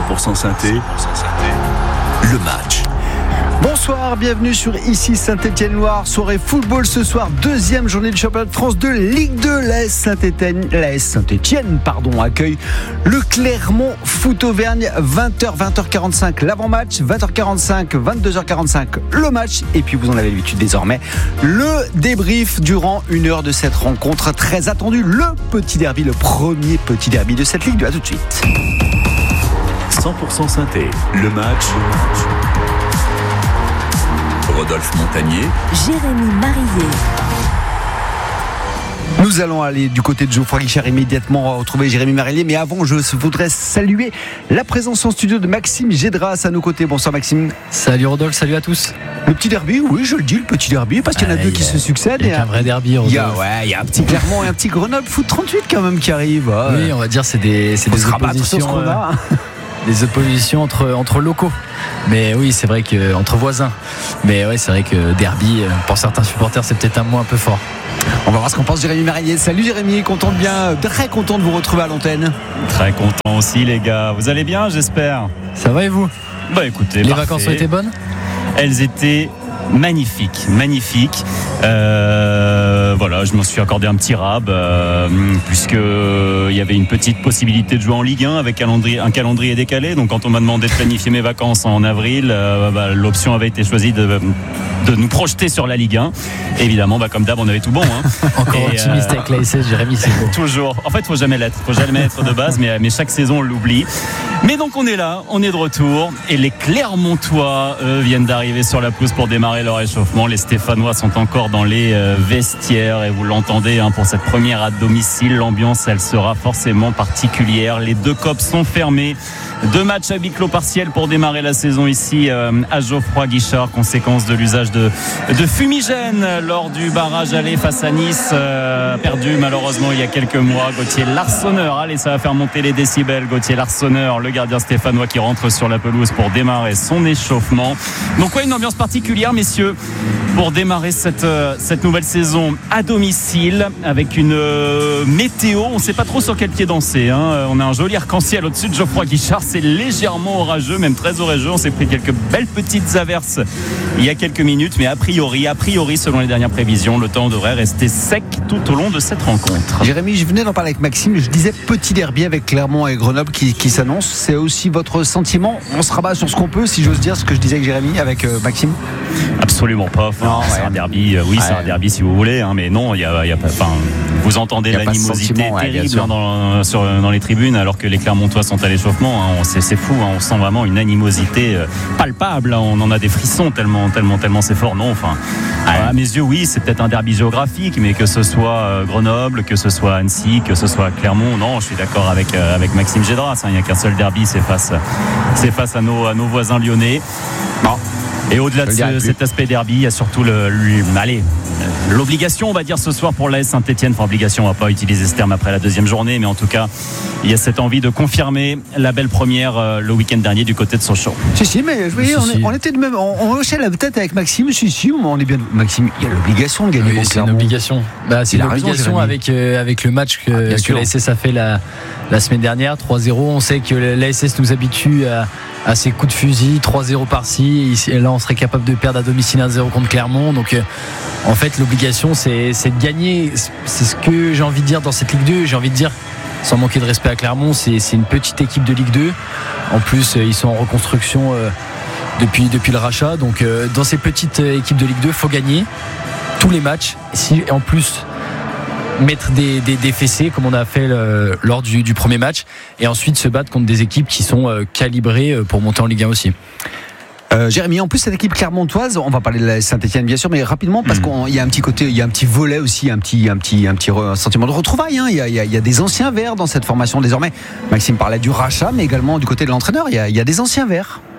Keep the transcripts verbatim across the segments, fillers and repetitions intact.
pour cent synthé, le match. Bonsoir, bienvenue sur Ici Saint-Étienne-Loire, soirée football ce soir, deuxième journée du championnat de France de Ligue deux. L'A S Saint-Étienne, l'A S Saint-Étienne, pardon, accueille le Clermont Foot Auvergne, vingt heures, vingt heures quarante-cinq l'avant-match, vingt heures quarante-cinq, vingt-deux heures quarante-cinq le match, et puis vous en avez l'habitude désormais, le débrief durant une heure de cette rencontre très attendue, le petit derby, le premier petit derby de cette Ligue deux. À tout de suite. cent pour cent synthé, le match. Rodolphe Montagnier, Jérémy Marillier. Nous allons aller du côté de Geoffroy Guichard immédiatement retrouver Jérémy Marillier, mais avant je voudrais saluer la présence en studio de Maxime Gédras à nos côtés. Bonsoir Maxime. Salut Rodolphe, salut à tous. Le petit derby, oui je le dis, le petit derby, parce qu'il y en a ah, deux qui a, se succèdent. Il y a un vrai derby Rodolphe. Il y a, ouais, il y a un petit Clermont et un petit Grenoble Foot trente-huit quand même qui arrive. Ouais. Oui, on va dire c'est des, c'est des oppositions. Euh, des oppositions entre, entre locaux. Mais oui, c'est vrai que entre voisins. Mais oui, c'est vrai que derby, pour certains supporters, c'est peut-être un mot un peu fort. On va voir ce qu'en pense Jérémy Marillier. Salut Jérémy, content de bien, très content de vous retrouver à l'antenne. Très content aussi les gars. Vous allez bien, j'espère. Ça va et vous? Bah écoutez, les parfait. Vacances ont été bonnes? Elles étaient magnifiques, magnifiques. Euh, voilà, je m'en suis accordé un petit rab euh, puisque il y avait une petite possibilité de jouer en Ligue un avec calendrier, un calendrier décalé. Donc quand on m'a demandé de planifier mes vacances en avril, euh, bah, l'option avait été choisie de, de nous projeter sur la Ligue un. Évidemment, bah, comme d'hab, on avait tout bon. Hein. Encore et, optimiste euh, avec l'A S S, Jérémy, c'est beau. Toujours. En fait, faut jamais l'être. Faut jamais être de base, mais, mais chaque saison on l'oublie. Mais donc on est là, on est de retour et les Clermontois eux, viennent d'arriver sur la pelouse pour démarrer leur échauffement. Les Stéphanois sont encore dans les euh, vestiaires et vous l'entendez hein, pour cette première à domicile. L'ambiance elle sera forcément particulière. Les deux copes sont fermés. Deux matchs à huis clos partiel pour démarrer la saison ici euh, à Geoffroy Guichard, conséquence de l'usage de, de fumigène lors du barrage aller face à Nice, euh, perdu malheureusement il y a quelques mois. Gauthier Larsonneur, allez ça va faire monter les décibels. Gauthier Larsonneur, le gardien stéphanois qui rentre sur la pelouse pour démarrer son échauffement. Donc ouais, une ambiance particulière messieurs pour démarrer cette, euh, cette nouvelle saison à domicile avec une euh, météo, on ne sait pas trop sur quel pied danser hein. On a un joli arc-en-ciel au-dessus de Geoffroy Guichard. C'est légèrement orageux, même très orageux. On s'est pris quelques belles petites averses il y a quelques minutes, mais a priori, a priori, selon les dernières prévisions, le temps devrait rester sec tout au long de cette rencontre. Jérémy, je venais d'en parler avec Maxime. Je disais petit derby avec Clermont et Grenoble qui, qui s'annonce. C'est aussi votre sentiment? On se rabat sur ce qu'on peut, si j'ose dire, ce que je disais avec Jérémy, avec euh, Maxime. Absolument pas. Enfin, non, c'est ouais. un derby. Euh, oui, ouais. c'est un derby si vous voulez, hein, mais non, il y a, y a pas. Enfin, vous entendez l'animosité terrible ouais, hein, dans, sur, dans les tribunes, alors que les Clermontois sont à l'échauffement. Hein, c'est, c'est fou. Hein, on sent vraiment une animosité euh, palpable. Hein, on en a des frissons tellement, tellement, tellement c'est fort. Non, enfin, ouais. à mes yeux, oui, c'est peut-être un derby géographique, mais que ce soit euh, Grenoble, que ce soit Annecy, que ce soit Clermont, non, je suis d'accord avec euh, avec Maxime Gédras. Hein, il n'y a qu'un seul derby, c'est face, c'est face à nos à nos voisins lyonnais. Bon. Et au-delà de ce, cet aspect derby, il y a surtout le, le, allez, l'obligation, on va dire, ce soir pour l'A S Saint-Étienne. Enfin, obligation, on ne va pas utiliser ce terme après la deuxième journée, mais en tout cas, il y a cette envie de confirmer la belle première euh, le week-end dernier du côté de Sochaux. Si, si, mais je voyais, si, on, si. on était de même. On, on hochait la tête avec Maxime. Si, si, on est bien. Maxime, il y a l'obligation de gagner. Oui, c'est une obligation. Bah, c'est une obligation raison, avec, euh, avec le match que, ah, que l'A S S a fait la, la semaine dernière, trois zéro. On sait que l'A S S nous habitue à. à ces coups de fusil, trois zéro par-ci, et là on serait capable de perdre à domicile un zéro contre Clermont. Donc euh, en fait l'obligation c'est, c'est de gagner. C'est ce que j'ai envie de dire dans cette Ligue deux. J'ai envie de dire, sans manquer de respect à Clermont, c'est, c'est une petite équipe de Ligue deux. En plus euh, ils sont en reconstruction euh, depuis, depuis le rachat. Donc euh, dans ces petites euh, équipes de Ligue deux, il faut gagner tous les matchs. Si en plus mettre des, des, des fessées comme on a fait le, lors du, du premier match, et ensuite se battre contre des équipes qui sont euh, calibrées pour monter en Ligue un aussi. Euh, Jérémy, en plus cette équipe clermontoise, on va parler de la Saint-Étienne bien sûr, mais rapidement parce mmh. qu'il y a un petit côté, il y a un petit volet aussi, un petit, un petit, un petit re, un sentiment de retrouvailles. Hein. Il, y a, il, y a, il y a des anciens verts dans cette formation désormais. Maxime parlait du rachat, mais également du côté de l'entraîneur, il y a, il y a des anciens verts.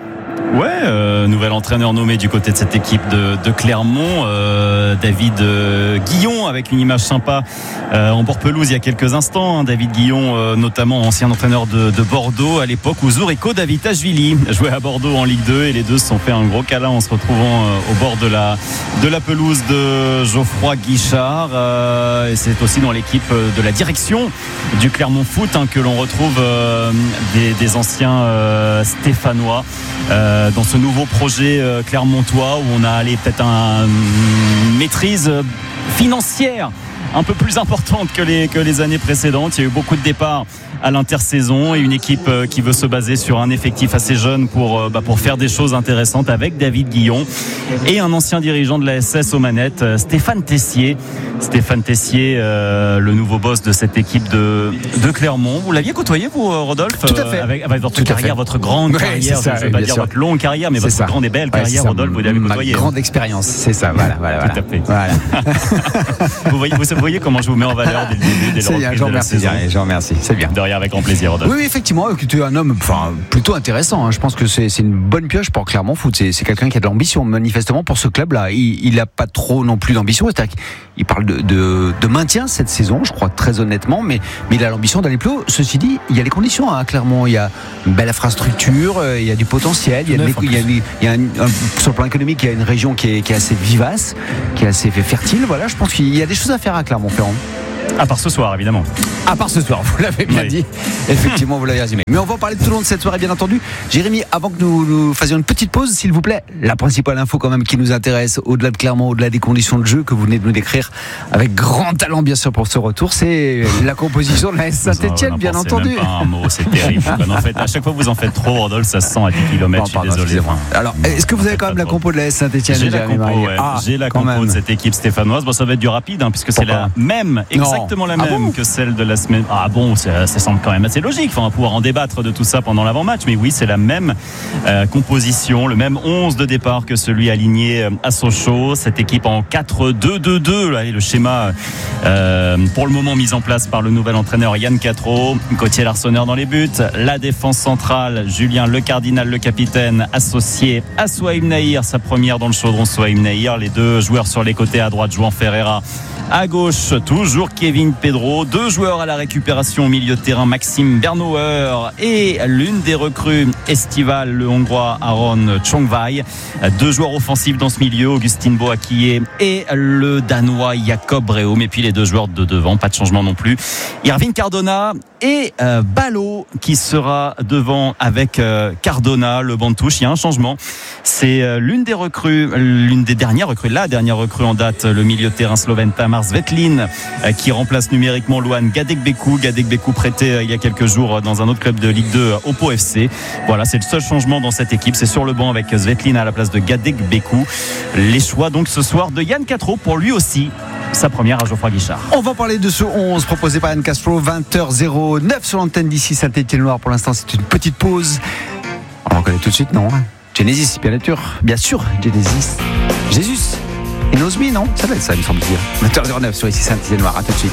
Ouais, euh, nouvel entraîneur nommé du côté de cette équipe de, de Clermont, euh, David euh, Guillon, avec une image sympa euh, en bord pelouse il y a quelques instants. Hein. David Guillon, euh, notamment ancien entraîneur de, de Bordeaux à l'époque où Zoureko Davitashvili jouait à Bordeaux en Ligue deux, et les deux se sont fait un gros câlin en se retrouvant euh, au bord de la, de la pelouse de Geoffroy Guichard. Euh, et c'est aussi dans l'équipe de la direction du Clermont Foot hein, que l'on retrouve euh, des, des anciens euh, Stéphanois. Euh, dans ce nouveau projet euh, clermontois où on a allé peut-être un, une maîtrise financière un peu plus importante que les, que les années précédentes. Il y a eu beaucoup de départs à l'intersaison et une équipe qui veut se baser sur un effectif assez jeune pour, bah, pour faire des choses intéressantes avec David Guillon et un ancien dirigeant de la S S aux manettes, Stéphane Tessier. Stéphane Tessier, euh, le nouveau boss de cette équipe de, de Clermont. Vous l'aviez côtoyé, vous, Rodolphe? Tout à fait. Avec, avec votre Tout carrière, votre grande ouais, carrière. Ça, je ne vais pas dire sûr. votre longue carrière, mais c'est votre ça. grande et belle ouais, carrière, Rodolphe, vous l'avez côtoyé. Ma grande expérience, c'est ça, voilà. voilà, Tout voilà. à fait. vous, voyez, vous voyez comment je vous mets en valeur dès le début, dès le reprise de la saison. Je vous remercie, c'est bien. De rien, avec grand plaisir, Rodolphe. Oui, oui, effectivement, tu es un homme enfin, plutôt intéressant. Hein. Je pense que c'est, c'est une bonne pioche pour Clermont Foot. C'est, c'est quelqu'un qui a de l'ambition, manifestement, pour ce club-là. Il n'a pas trop non plus d'ambition. C'est-à-dire qu'il parle de, de, de maintien cette saison, je crois, très honnêtement, mais, mais il a l'ambition d'aller plus haut. Ceci dit, il y a les conditions à Clermont. Il y a une belle infrastructure, il y a du potentiel. Il y a, Neuf, il y a, il y a un, un, sur le plan économique, il y a une région qui est, qui est assez vivace, qui est assez fertile. Voilà, je pense qu'il y a des choses à faire à Clermont-Ferrand. À part ce soir, évidemment. À part ce soir, vous l'avez bien oui. dit. Effectivement, vous l'avez résumé. Mais on va en parler tout au long de cette soirée, bien entendu. Jérémy, avant que nous, nous fassions une petite pause, s'il vous plaît, la principale info quand même qui nous intéresse, au-delà de Clermont, au-delà des conditions de jeu que vous venez de nous décrire, avec grand talent, bien sûr, pour ce retour, c'est la composition de la S Saint-Etienne, bien entendu. Même pas un mot, c'est terrible. En fait, à chaque fois que vous en faites trop, Rodolphe, ça se sent à dix kilomètres. Bon, je suis désolé. Alors, est-ce que vous avez quand même la compo de la S Saint-Etienne? J'ai la compo, ouais. ah, J'ai la compo même. de cette équipe stéphanoise. Bon, ça va être du rapide, hein, puisque Pourquoi c'est la même, exactement non. la même ah bon que celle de la semaine. Ah bon, ça, ça semble quand même assez logique. Enfin, on va pouvoir en débattre de tout ça pendant l'avant-match. Mais oui, c'est la même euh, composition, le même onze de départ que celui aligné à Sochaux. Cette équipe en quatre deux deux deux. Là, le schéma, euh, pour le moment, mis en place par le nouvel entraîneur Yann Quatreau. Gauthier Larsonneur dans les buts. La défense centrale, Julien Le Cardinal, le capitaine, associé à Souhaïm Nahir. Sa première dans le chaudron, Souhaïm Nahir. Les deux joueurs sur les côtés à droite, Juan Ferreira. À gauche, toujours Kevin Pedro. Deux joueurs à la récupération au milieu de terrain, Maxime Bernauer et l'une des recrues estivales, le Hongrois Aaron Chongvai. Deux joueurs offensifs dans ce milieu, Augustin Boakye et le Danois Jacob Breum. Et puis les deux joueurs de devant, pas de changement non plus. Irving Cardona et euh, Ballot qui sera devant avec euh, Cardona, le banc de touche. Il y a un changement. C'est euh, l'une des recrues, l'une des dernières recrues, la dernière recrue en date, le milieu de terrain slovène Tamar Svetlin, euh, qui remplace numériquement Luan Gadekbekou. Gadekbekou prêté euh, il y a quelques jours dans un autre club de Ligue deux, au Pau F C. Voilà, c'est le seul changement dans cette équipe. C'est sur le banc avec Svetlin à la place de Gadekbekou. Les choix donc ce soir de Yann Quatreau pour lui aussi sa première à Geoffroy Guichard. On va parler de ce onze proposé par Yann Castro, vingt heures zéro neuf sur l'antenne d'ici Saint-Etienne-Loire. Pour l'instant, c'est une petite pause. On reconnaît tout de suite, non hein Genesis, bien sûr. Bien sûr, Genesis. Jésus. Et Nozmi, non? Ça va être ça, il me semble dire. vingt heures zéro neuf sur ici Saint-Etienne-Loire. À tout de suite.